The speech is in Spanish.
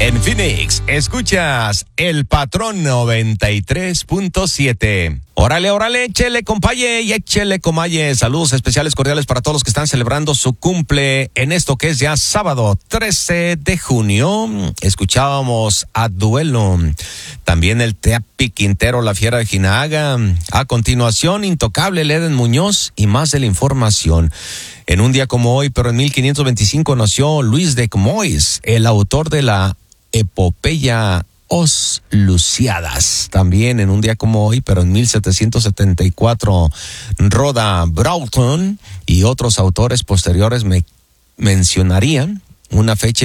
En Phoenix, escuchas El Patrón 93.7. Órale, órale, échele compaye y échele comaye. Saludos especiales cordiales para todos los que están celebrando su cumple en esto que es ya sábado 13 de junio. Escuchábamos a Duelo, también el Teapi Quintero, La Fiera de Jinaga. A continuación, Intocable, Leden Muñoz y más de la información. En un día como hoy, pero en 1525, nació Luis de Camões, el autor de la epopeya Os Lusiadas. También en un día como hoy, pero en 1774, Rhoda Broughton y otros autores posteriores mencionarían una fecha